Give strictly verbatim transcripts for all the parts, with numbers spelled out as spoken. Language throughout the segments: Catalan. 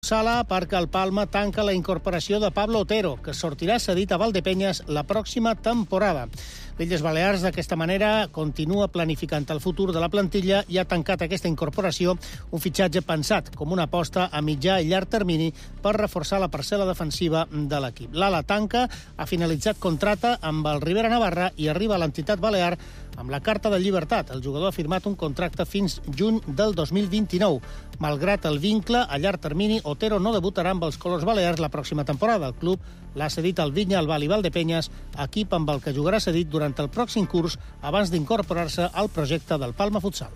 Sala perquè el Palma tanca la incorporació de Pablo Otero, que sortirà cedit a Valdepeñas la pròxima temporada. L'Illes Balears, d'aquesta manera, continua planificant el futur de la plantilla i ha tancat aquesta incorporació, un fitxatge pensat com una aposta a mitjà i llarg termini per reforçar la parcel·la defensiva de l'equip. L'ala tanca ha finalitzat contracte amb el Ribera Navarra i arriba a l'entitat balear amb la carta de llibertat. El jugador ha firmat un contracte fins juny del dos mil vint-i-nou. Malgrat el vincle a llarg termini, Otero no debutarà amb els colors balears la pròxima temporada. El club l'ha cedit al Vinya Albal i Valdepeñas, equip amb el que jugarà cedit durant el pròxim curs abans d'incorporar-se al projecte del Palma Futsal.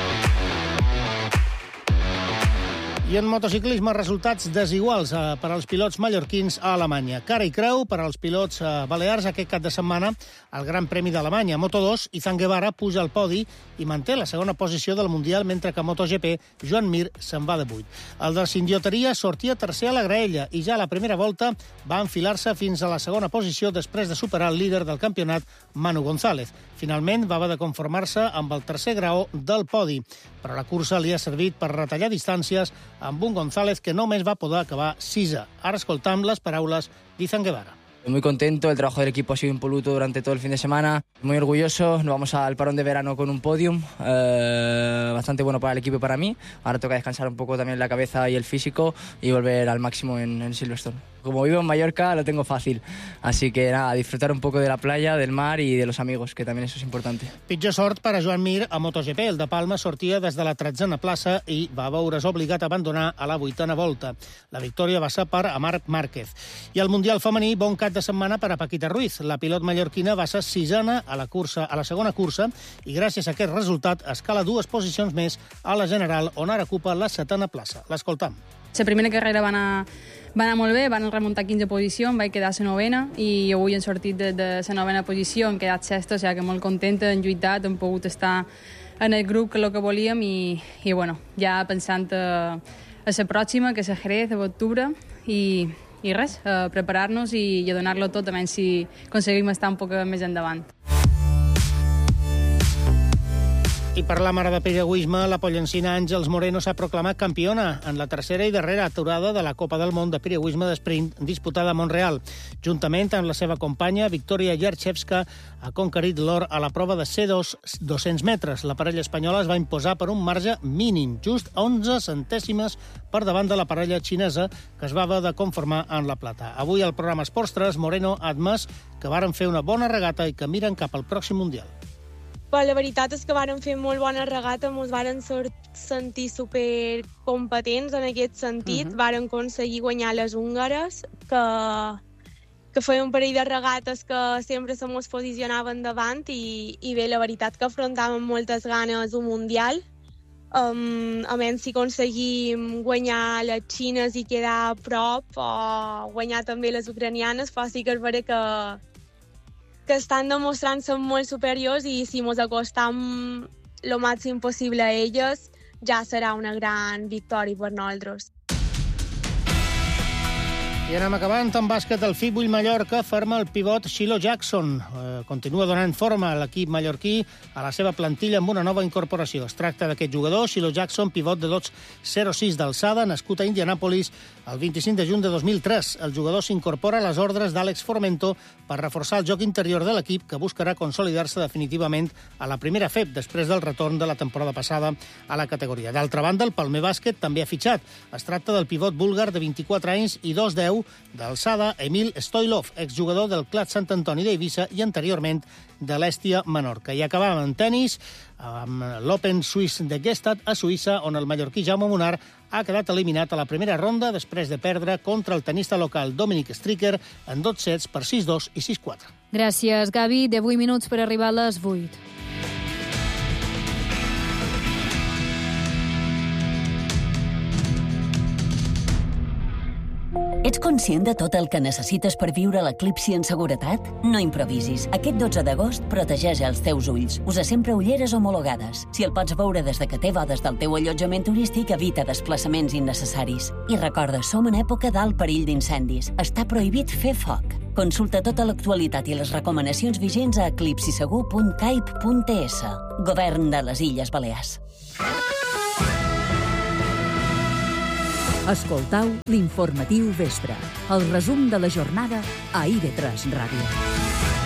I en motociclisme, resultats desiguals eh, per als pilots mallorquins a Alemanya. Cara i creu per als pilots eh, balears aquest cap de setmana al Gran Premi d'Alemanya. Moto dos, Izan Guevara puja al podi i manté la segona posició del Mundial, mentre que a MotoGP, Joan Mir se'n va de vuit. El de Sindioteria sortia tercer a la graella i ja a la primera volta va enfilar-se fins a la segona posició després de superar el líder del campionat, Manu González. Finalment va haver de conformar-se amb el tercer graó del podi, però la cursa li ha servit per retallar distàncies amb un González que només va poder acabar sisè. Ara escoltam les paraules d'Izan Guevara. Muy contento, el trabajo del equipo ha sido impoluto durante todo el fin de semana, muy orgulloso, nos vamos al parón de verano con un podium, eh, bastante bueno para el equipo y para mí. Ahora toca descansar un poco también la cabeza y el físico y volver al máximo en, en Silverstone. Como vivo en Mallorca lo tengo fácil, así que nada, disfrutar un poco de la playa, del mar y de los amigos, que también eso es importante. Pitjor sort per a Joan Mir a MotoGP. El de Palma sortia des de la tretzena plaça i va veure's obligat a abandonar a la vuitena volta. La victòria va ser per a Marc Márquez. I al Mundial femení, bon cap de setmana per a Paquita Ruiz. La pilot mallorquina va ser sisena a la cursa, a la segona cursa, i gràcies a aquest resultat escala dues posicions més a la general, on ara ocupa la setena plaça. L'escoltam. La primera carrera va anar, va anar molt bé, van remuntar quinze posicions, vaig quedar a la novena i avui hem sortit de, de la novena posició, hem quedat sexta, o sigui que molt contenta, hem lluitat, hem pogut estar en el grup que el que volíem i, i bueno, ja pensant a, a la pròxima, que és a Jerez, a l'octubre, i, i res, a preparar-nos i, i a donar-lo tot, a menys si aconseguim estar un poc més endavant. I parlam ara de piragüisme, la pollencina Àngels Moreno s'ha proclamat campiona en la tercera i darrera aturada de la Copa del Món de piragüisme d'esprint disputada a Montreal. Juntament amb la seva companya, Victoria Jarchevska, ha conquerit l'or a la prova de C dos dos-cents metres. La parella espanyola es va imposar per un marge mínim, just onze centèsimes per davant de la parella xinesa, que es va haver de conformar en la plata. Avui al programa Esports tres, Moreno ha admès que varen fer una bona regata i que miren cap al pròxim Mundial. Però la veritat és que varen fer molt bona regata, ens varen sentir supercompetents en aquest sentit, uh-huh. Varen aconseguir guanyar les húngares, que, que feien un parell de regates que sempre se mos posicionaven davant i, i bé, la veritat que afrontàvem moltes ganes un Mundial. Um, a menys si aconseguim guanyar les xines i quedar a prop, o guanyar també les ucranianes, però sí que és vera que que estan demostrant-se molt superiors i si mos acostam el màxim possible a elles, ja serà una gran victòria per nosaltres. I anem acabant amb bàsquet. El Fibull Mallorca ferma el pivot Shiloh Jackson. Eh, continua donant forma a l'equip mallorquí a la seva plantilla amb una nova incorporació. Es tracta d'aquest jugador, Shiloh Jackson, pivot de dos coma zero sis d'alçada, nascut a Indianàpolis el vint-i-cinc de juny de dos mil tres. El jugador s'incorpora a les ordres d'Àlex Formento per reforçar el joc interior de l'equip, que buscarà consolidar-se definitivament a la primera F E P després del retorn de la temporada passada a la categoria. D'altra banda, el Palmer Bàsquet també ha fitxat. Es tracta del pivot búlgar de vint-i-quatre anys i dos coma deu d'alçada, Emil Stoilov, exjugador del Clat Sant Antoni d'Eivissa i anteriorment de l'Hèstia Menorca. I acabàvem en tennis amb l'Open Swiss de Gstaad a Suïssa, on el mallorquí Jaume Munar ha quedat eliminat a la primera ronda després de perdre contra el tenista local Dominic Stricker en dos sets per sis dos i sis quatre. Gràcies, Gavi. divuit minuts per arribar a les vuit. Ets conscient de tot el que necessites per viure l'eclipsi en seguretat? No improvisis. Aquest dotze d'agost protegeix els teus ulls. Usa sempre ulleres homologades. Si el pots veure des de que té bodes del teu allotjament turístic, evita desplaçaments innecessaris. I recorda, som en època d'alt perill d'incendis. Està prohibit fer foc. Consulta tota l'actualitat i les recomanacions vigents a eclipsisegur punt caip punt es. Govern de les Illes Balears. Escoltau l'informatiu vespre, el resum de la jornada a I V tres Ràdio.